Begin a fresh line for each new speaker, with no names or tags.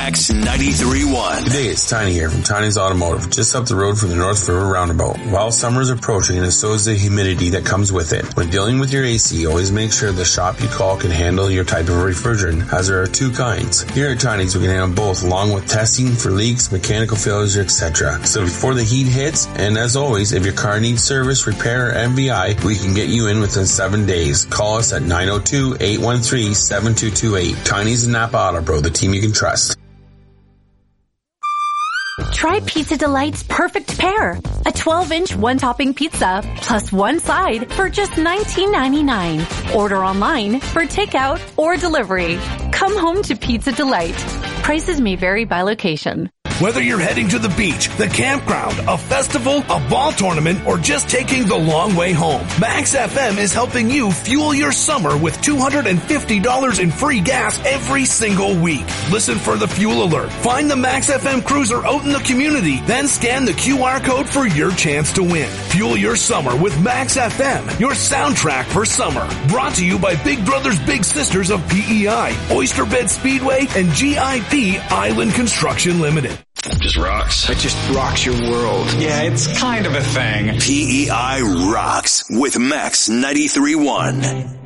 Max 93.1.
Today it's Tiny here from Tiny's Automotive, just up the road from the North River Roundabout. While summer is approaching, and so is the humidity that comes with it. When dealing with your AC, always make sure the shop you call can handle your type of refrigerant, as there are two kinds. Here at Tiny's, we can handle both, along with testing for leaks, mechanical failures, etc. So before the heat hits, and as always, if your car needs service, repair, or MVI, we can get you in within 7 days. Call us at 902-813-7228. Tiny's and Napa Auto Pro, the team you can trust.
Try Pizza Delight's Perfect Pair. A 12-inch one-topping pizza plus one side for just $19.99. Order online for takeout or delivery. Come home to Pizza Delight. Prices may vary by location.
Whether you're heading to the beach, the campground, a festival, a ball tournament, or just taking the long way home, Max FM is helping you fuel your summer with $250 in free gas every single week. Listen for the fuel alert. Find the Max FM cruiser out in the community, then scan the QR code for your chance to win. Fuel your summer with Max FM, your soundtrack for summer. Brought to you by Big Brothers Big Sisters of PEI, Oyster Bed Speedway, and GIP Island Construction Limited.
Just rocks.
It just rocks your world.
Yeah, it's kind of a thing.
PEI rocks with Max 93.1.